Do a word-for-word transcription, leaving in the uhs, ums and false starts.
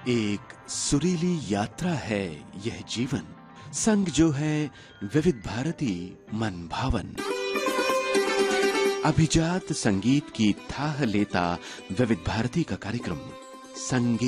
एक सुरीली यात्रा है यह जीवन, संग जो है विविध भारती मन भावन। अभिजात संगीत की थाह लेता विविध भारती का कार्यक्रम संगीत।